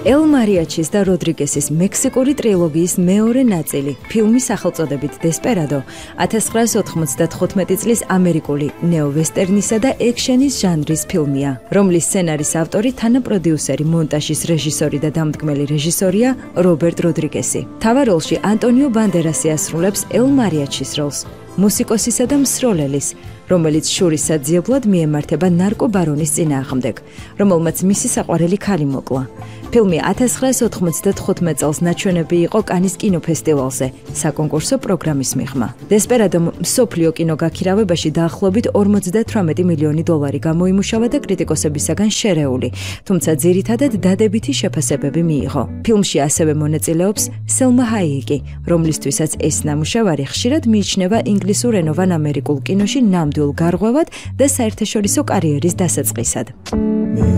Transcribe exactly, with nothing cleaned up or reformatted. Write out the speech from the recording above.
ელ მარიაჩის და როდრიგესის მექსიკური ტრილოგიის მეორე ნაწილი, ფილმი სახელწოდებით დესპერადო, ათას ცხრაას ოთხმოცდათხუთმეტი წლის ამერიკული ნეოვესტერნისა და ექშენის ჟანრის ფილმია, რომლის სცენარის ავტორი, თანაპროდიუსერი, მონტაჟის რეჟისორი და დამდგმელი რეჟისორია რობერტ როდრიგესი. მთავარ როლში ანტონიო ბანდერასი ასრულებს ელ მარიაჩის როლს, მუსიკოსისა და მსროლელის, რომელიც შურის საძიებლად მიემართება ნარკობარონის წინააღმდეგ, რომელმაც მისი საყვარელი ქალი მოკლა. ფილმი ათას ცხრაას ოთხმოცდათხუთმეტ წელს ნაჩვენები იყო კანის კინოფესტივალზე, საკონკურსო პროგრამის მიღმა. დესპერადო მსოფლიო კინოგაქირავებაში დაახლოებით ორმოცდათვრამეტი მილიონი დოლარი გამოიმუშავა და კრიტიკოსებისაგან შერეული, თუმცა ძირითადად დადებითი შეფასებები მიიღო. ფილმში ასევე მონაწილეობს სელმა ჰაიეკი, რომლისთვისაც ეს ნამუშევარი ხშირად მიიჩნევა ინგლისურენოვან ამერიკულ კინოში ნამდვილ გარღვევად და საერთაშორისო კარიერის დასაწყისად.